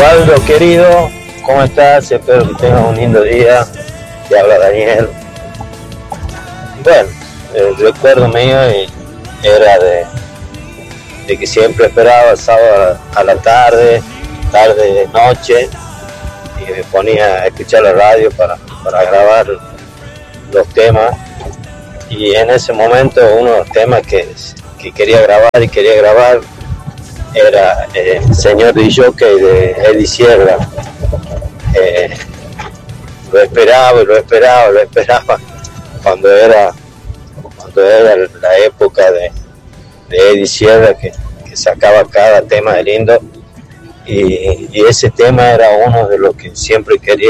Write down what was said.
Waldo querido, ¿cómo estás? Espero que tengas un lindo día. Te habla Daniel. Bueno, el recuerdo mío era de que siempre esperaba sábado a la tarde, noche, y me ponía a escuchar la radio para grabar los temas. Y en ese momento uno de los temas que quería grabar era el Señor DJ de Eddie Sierra. Lo esperaba cuando era la época de Eddie Sierra que sacaba cada tema de lindo, y ese tema era uno de los que siempre quería